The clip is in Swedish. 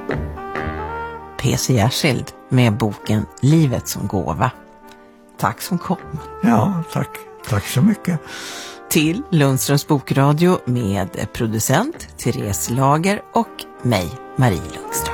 P.C. Jersild med boken Livet som gåva. Tack som kom. Ja, tack. Tack så mycket. Till Lundströms bokradio med producent Therese Lager och mig, Marie Lundström.